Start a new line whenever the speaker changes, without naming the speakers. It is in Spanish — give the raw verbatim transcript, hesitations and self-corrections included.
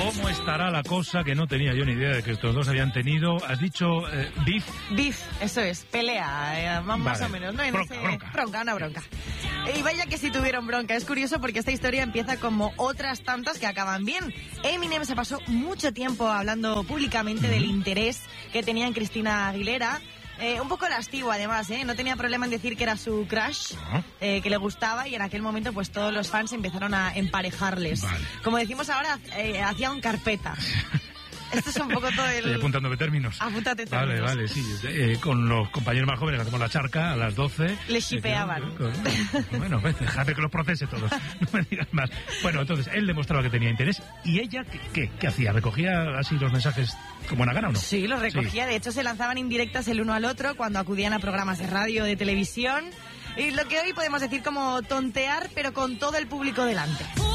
¿Cómo estará la cosa? Que no tenía yo ni idea de que estos dos habían tenido. Has dicho eh, beef.
Beef, eso es, pelea, eh, más,
Vale.
o menos, ¿no? En
Bronca,
ese...
bronca.
Bronca, una bronca. Y vaya que sí tuvieron bronca. Es curioso porque esta historia empieza como otras tantas que acaban bien. Eminem se pasó mucho tiempo hablando públicamente del interés que tenía en Cristina Aguilera. Eh, un poco lascivo además, ¿eh? No tenía problema en decir que era su crush, eh, que le gustaba, y en aquel momento pues todos los fans empezaron a emparejarles.
Vale.
Como decimos ahora, eh, hacía un carpeta. Esto es un poco todo el...
Estoy apuntándome términos.
Apúntate
Vale,
términos.
vale, sí. Eh, con los compañeros más jóvenes hacemos la charca a las doce.
Le shipeaban.
Bueno, pues déjame que los procese todos. No me digas más. Bueno, entonces, él demostraba que tenía interés. ¿Y ella qué, qué, qué hacía? ¿Recogía así los mensajes como buena gana o no?
Sí, los recogía.
Sí.
De hecho, se lanzaban indirectas el uno al otro cuando acudían a programas de radio, de televisión. Y lo que hoy podemos decir como tontear, pero con todo el público delante.